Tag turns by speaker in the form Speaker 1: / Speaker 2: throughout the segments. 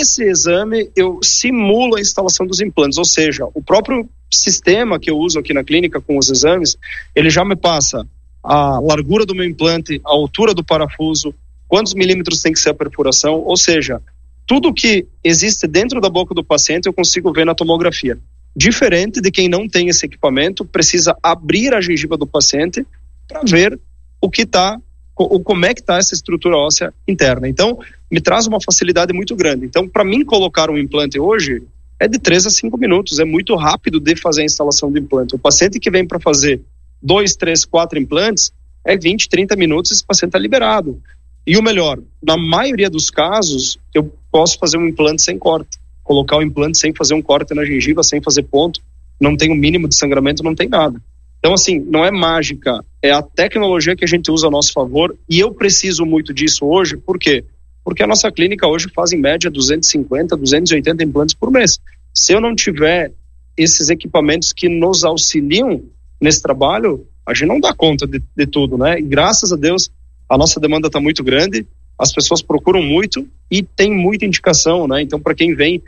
Speaker 1: Nesse exame, eu simulo a instalação dos implantes, ou seja, o próprio sistema que eu uso aqui na clínica com os exames, ele já me passa a largura do meu implante, a altura do parafuso, quantos milímetros tem que ser a perfuração, ou seja, tudo que existe dentro da boca do paciente eu consigo ver na tomografia. Diferente de quem não tem esse equipamento, precisa abrir a gengiva do paciente para ver como é que está essa estrutura óssea interna. Então, me traz uma facilidade muito grande. Então, para mim colocar um implante hoje é de 3 a 5 minutos, é muito rápido de fazer a instalação do implante. O paciente que vem para fazer 2, 3, 4 implantes, é 20, 30 minutos, esse paciente está liberado. E o melhor, na maioria dos casos, eu posso fazer um implante sem corte, colocar o implante sem fazer um corte na gengiva, sem fazer ponto, não tem um mínimo de sangramento, não tem nada. Então, assim, não é mágica, é a tecnologia que a gente usa a nosso favor, e eu preciso muito disso hoje, por quê? Porque a nossa clínica hoje faz em média 250, 280 implantes por mês. Se eu não tiver esses equipamentos que nos auxiliam nesse trabalho, a gente não dá conta de tudo, né? E graças a Deus, a nossa demanda está muito grande, as pessoas procuram muito e tem muita indicação, né? Então, para quem vem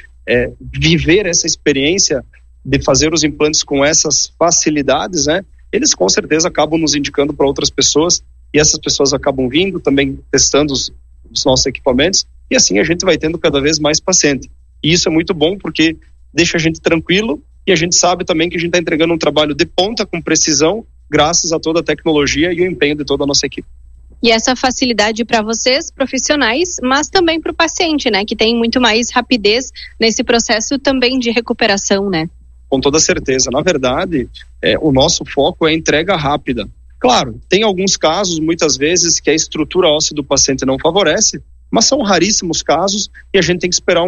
Speaker 1: viver essa experiência de fazer os implantes com essas facilidades, né? Eles com certeza acabam nos indicando para outras pessoas e essas pessoas acabam vindo também testando os nossos equipamentos e assim a gente vai tendo cada vez mais paciente. E isso é muito bom porque deixa a gente tranquilo e a gente sabe também que a gente está entregando um trabalho de ponta com precisão graças a toda a tecnologia e o empenho de toda a nossa equipe.
Speaker 2: E essa facilidade para vocês, profissionais, mas também para o paciente, né? Que tem muito mais rapidez nesse processo também de recuperação, né?
Speaker 1: Com toda certeza. Na verdade, o nosso foco é a entrega rápida. Claro, tem alguns casos, muitas vezes, que a estrutura óssea do paciente não favorece, mas são raríssimos casos e a gente tem que esperar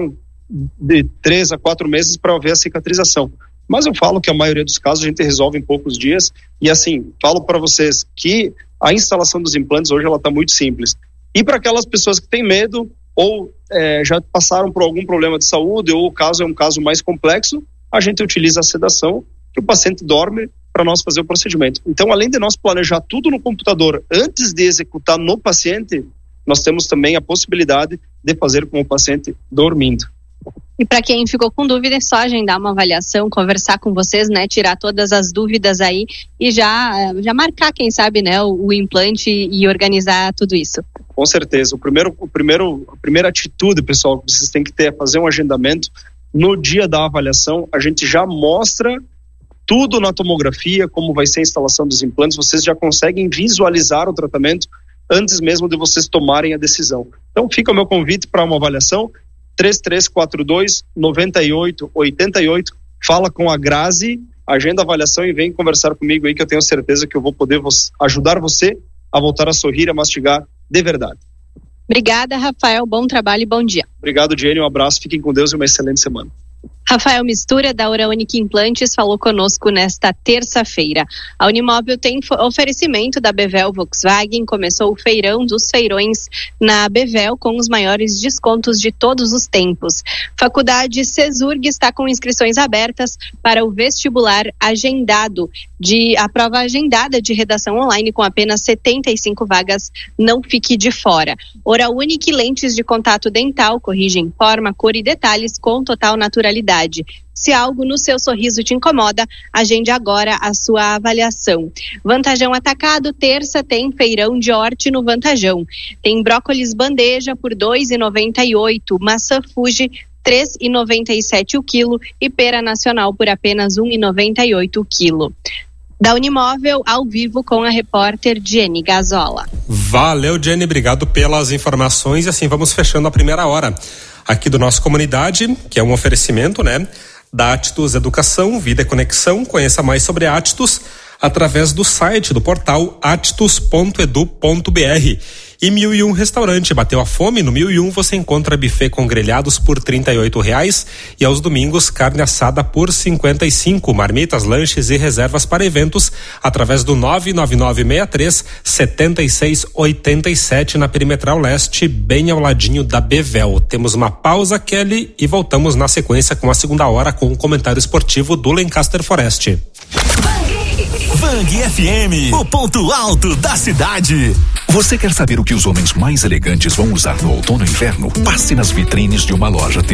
Speaker 1: de 3 a 4 meses para ver a cicatrização. Mas eu falo que a maioria dos casos a gente resolve em poucos dias e assim, falo para vocês que a instalação dos implantes hoje ela está muito simples. E para aquelas pessoas que têm medo ou já passaram por algum problema de saúde ou o caso é um caso mais complexo, a gente utiliza a sedação que o paciente dorme para nós fazer o procedimento. Então, além de nós planejar tudo no computador antes de executar no paciente, nós temos também a possibilidade de fazer com o paciente dormindo.
Speaker 2: E para quem ficou com dúvida, é só agendar uma avaliação, conversar com vocês, né, tirar todas as dúvidas aí e já marcar, quem sabe, né, o implante e organizar tudo isso.
Speaker 1: Com certeza. A primeira atitude, pessoal, que vocês têm que ter é fazer um agendamento. No dia da avaliação, a gente já mostra tudo na tomografia, como vai ser a instalação dos implantes, vocês já conseguem visualizar o tratamento antes mesmo de vocês tomarem a decisão. Então, fica o meu convite para uma avaliação, 3342-9888, fala com a Grazi, agenda a avaliação e vem conversar comigo aí que eu tenho certeza que eu vou poder ajudar você a voltar a sorrir e a mastigar de verdade.
Speaker 2: Obrigada, Rafael, bom trabalho e bom dia.
Speaker 1: Obrigado, Jenny, um abraço, fiquem com Deus e uma excelente semana.
Speaker 2: Rafael Mistura, da Uraunic Implantes, falou conosco nesta terça-feira. A Unimóvel tem oferecimento da Bevel Volkswagen, começou o feirão dos feirões na Bevel com os maiores descontos de todos os tempos. Faculdade Cesurg está com inscrições abertas para o vestibular agendado, a prova agendada de redação online com apenas 75 vagas, não fique de fora. Uraunic lentes de contato dental, corrigem forma, cor e detalhes com total naturalidade. Se algo no seu sorriso te incomoda, agende agora a sua avaliação. Vantajão Atacado, terça tem feirão de horte no Vantajão. Tem brócolis bandeja por R$ 2,98, maçã Fuji R$ 3,97 o quilo e pera nacional por apenas R$ 1,98 o quilo. Da Unimóvel, ao vivo com a repórter Jenny Gazola.
Speaker 3: Valeu, Jenny, obrigado pelas informações e assim vamos fechando a primeira hora aqui do nosso Comunidade, que é um oferecimento, né, da Attus Educação, Vida e Conexão. Conheça mais sobre a Attus através do site do portal attus.edu.br. E 1001 Restaurante, bateu a fome? No 1001 você encontra buffet com grelhados por R$ 38,00 e aos domingos carne assada por R$ 55, marmitas, lanches e reservas para eventos através do 99963-7687 na Perimetral Leste, bem ao ladinho da Bevel. Temos uma pausa, Kelly, e voltamos na sequência com a segunda hora com o comentário esportivo do Lancaster Forest.
Speaker 4: Vang FM, o ponto alto da cidade. Você quer saber o que os homens mais elegantes vão usar no outono e inverno? Passe nas vitrines de uma loja